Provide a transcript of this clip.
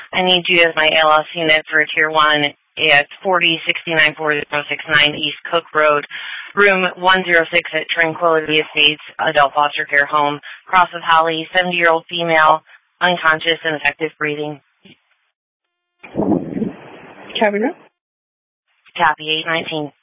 I need you as my ALS unit for Tier 1. It's 40694069 East Cook Road, room 106 at Tranquility Estates, Adult Foster Care Home, Cross of Holly, 70-year-old female, unconscious, ineffective breathing. Copy that. Copy, 819.